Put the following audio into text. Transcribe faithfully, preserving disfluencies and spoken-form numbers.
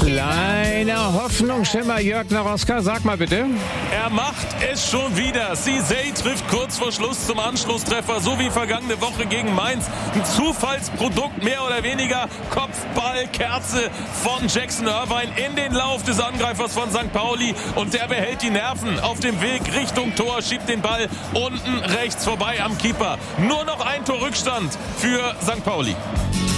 Kleiner Hoffnungsschimmer, Jörg Naroska, sag mal bitte. Er macht es schon wieder. Cizey trifft kurz vor Schluss zum Anschlusstreffer, so wie vergangene Woche gegen Mainz. Ein Zufallsprodukt, mehr oder weniger. Kopfballkerze von Jackson Irvine in den Lauf des Angreifers von Sankt Pauli. Und der behält die Nerven auf dem Weg Richtung Tor, schiebt den Ball unten rechts vorbei am Keeper. Nur noch ein Tor Rückstand für Sankt Pauli.